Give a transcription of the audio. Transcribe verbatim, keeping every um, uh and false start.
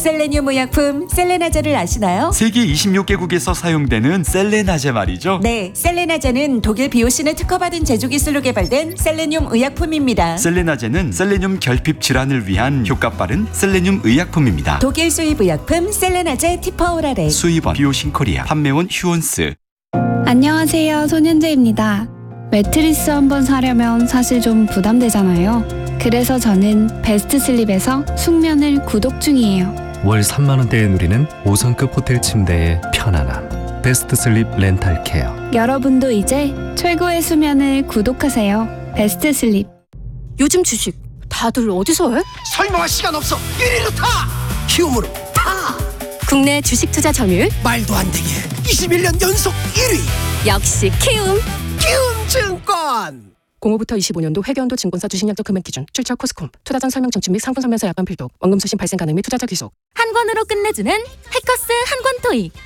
셀레늄 의약품 셀레나제를 아시나요? 세계 이십육 개국에서 사용되는 셀레나제 말이죠. 네, 셀레나제는 독일 비오신을 특허받은 제조 기술로 개발된 셀레늄 의약품입니다. 셀레나제는 셀레늄 결핍 질환을 위한 효과 빠른 셀레늄 의약품입니다. 독일 수입 의약품 셀레나제 티퍼오랄에 수입원 비오신코리아, 판매원 휴온스. 안녕하세요, 손현재입니다. 매트리스 한번 사려면 사실 좀 부담되잖아요. 그래서 저는 베스트슬립에서 숙면을 구독 중이에요. 월 삼만 원대에 누리는 오 성급 호텔 침대의 편안함. 베스트슬립 렌탈케어. 여러분도 이제 최고의 수면을 구독하세요. 베스트슬립. 요즘 주식 다들 어디서 해? 설명할 시간 없어. 일 위로 타. 키움으로 타. 국내 주식 투자 점유율 말도 안 되게 이십일 년 연속 일 위. 역시 키움. 키움증권. 공오부터 이십오 년도 회계연도 증권사 주식약정 금액 기준 출처 코스콤 투자 전 설명 청취 및 상품 설명서 약관 필독 원금 수신 발생 가능 및 투자자 귀속 한 권으로 끝내주는 해커스 한 권 토익.